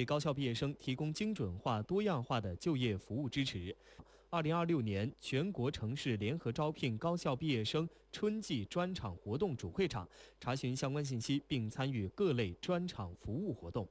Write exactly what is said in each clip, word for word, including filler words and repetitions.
为高校毕业生提供精准化、多样化的就业服务支持。二零二六年全国城市联合招聘高校毕业生春季专场活动主会场，查询相关信息并参与各类专场服务活动。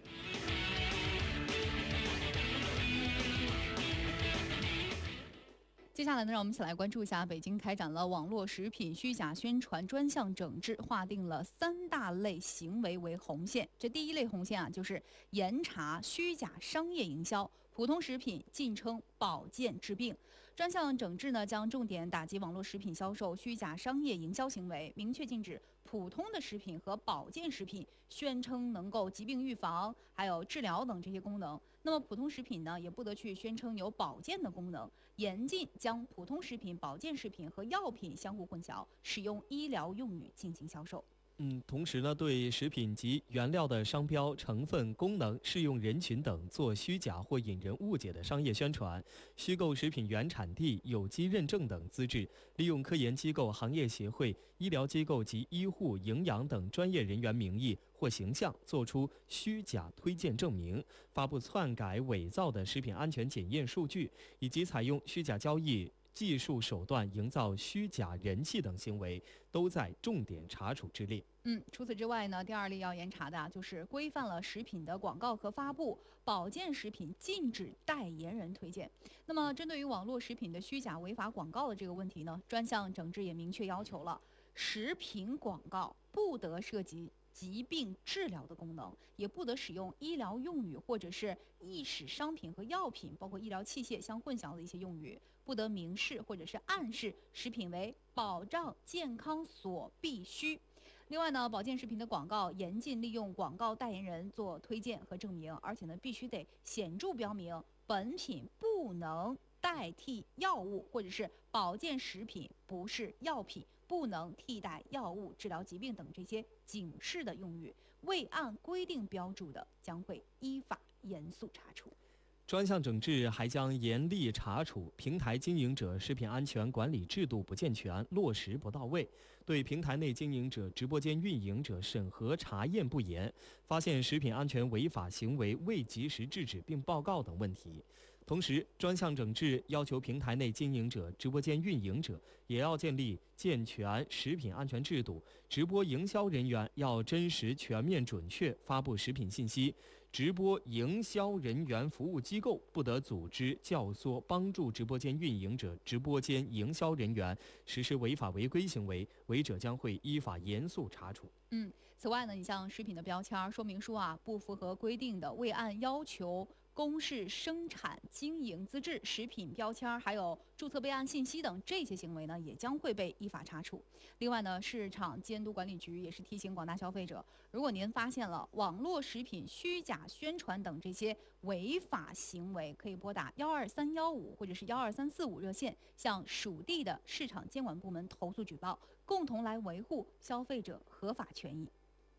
接下来呢，让我们一起来关注一下，北京开展了网络食品虚假宣传专项整治，划定了三大类行为为红线。这第一类红线啊，就是严查虚假商业营销，普通食品禁称保健治病。专项整治呢，将重点打击网络食品销售虚假商业营销行为，明确禁止普通的食品和保健食品宣称能够疾病预防、还有治疗等这些功能。那么普通食品呢，也不得去宣称有保健的功能，严禁将普通食品、保健食品和药品相互混淆，使用医疗用语进行销售。 嗯，同时呢，对食品及原料的商标、成分、功能、适用人群等做虚假或引人误解的商业宣传，虚构食品原产地、有机认证等资质，利用科研机构、行业协会、医疗机构及医护、营养等专业人员名义或形象，做出虚假推荐证明，发布篡改、伪造的食品安全检验数据，以及采用虚假交易技术手段营造虚假人气等行为，都在重点查处之列。 嗯，除此之外呢，第二类要严查的啊，就是规范了食品的广告和发布，保健食品禁止代言人推荐。那么，针对于网络食品的虚假违法广告的这个问题呢，专项整治也明确要求了，食品广告不得涉及疾病治疗的功能，也不得使用医疗用语或者是易使商品和药品，包括医疗器械相混淆的一些用语，不得明示或者是暗示食品为保障健康所必须。另外呢，保健食品的广告严禁利用广告代言人做推荐和证明，而且呢，必须得显著标明本品不能代替药物，或者是保健食品不是药品，不能替代药物治疗疾病等这些警示的用语，未按规定标注的，将会依法严肃查处。 专项整治还将严厉查处平台经营者食品安全管理制度不健全、落实不到位，对平台内经营者、直播间运营者审核查验不严，发现食品安全违法行为未及时制止并报告等问题。同时，专项整治要求平台内经营者、直播间运营者也要建立健全食品安全制度，直播营销人员要真实、全面、准确发布食品信息，直播营销人员服务机构不得组织、教唆、帮助直播间运营者、直播间营销人员实施违法违规行为，违者将会依法严肃查处。 嗯，此外呢，你像食品的标签说明书啊，不符合规定的，未按要求公示生产经营资质、食品标签还有注册备案信息等这些行为呢，也将会被依法查处。另外呢，市场监督管理局也是提醒广大消费者，如果您发现了网络食品虚假宣传等这些违法行为，可以拨打幺二三幺五或者是幺二三四五热线，向属地的市场监管部门投诉举报，共同来维护消费者合法权益。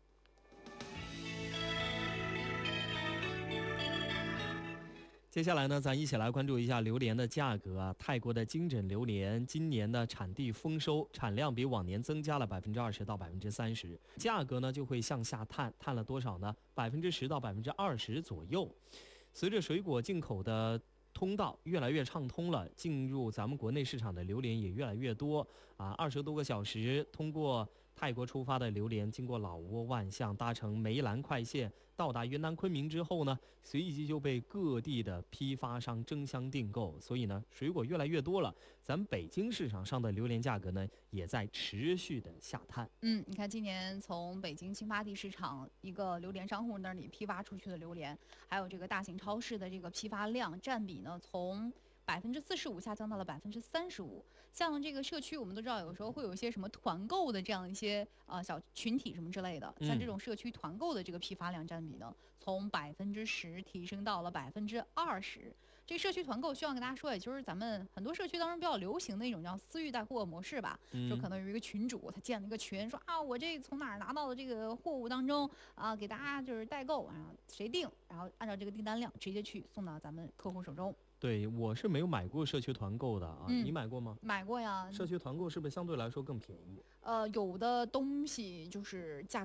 接下来呢，咱一起来关注一下榴莲的价格啊。泰国的金枕榴莲今年的产地丰收，产量比往年增加了百分之二十到百分之三十，价格呢就会向下探，探了多少呢？百分之十到百分之二十左右。随着水果进口的通道越来越畅通了，进入咱们国内市场的榴莲也越来越多啊！二十多个小时通过泰国出发的榴莲，经过老挝、万象，搭乘梅兰快线到达云南昆明之后呢，随即就被各地的批发商争相订购。所以呢，水果越来越多了，咱们北京市场上的榴莲价格呢，也在持续的下探。 嗯，你看今年从北京新发地市场一个榴莲商户那里批发出去的榴莲，还有这个大型超市的这个批发量占比呢，从百分之四十五下降到了百分之三十五。像这个社区，我们都知道，有时候会有一些什么团购的这样一些呃小群体什么之类的。像这种社区团购的这个批发量占比呢，从百分之十提升到了百分之二十。这个社区团购需要跟大家说，也就是咱们很多社区当中比较流行的一种叫私域带货模式吧。嗯、就可能有一个群主，他建了一个群，说啊，我这从哪儿拿到的这个货物当中啊，给大家就是代购，然后谁订，然后按照这个订单量直接去送到咱们客户手中。 对，我是没有买过社区团购的啊、嗯，你买过吗？ 买过呀。 社区团购是不是相对来说更便宜？ 呃，有的东西就是价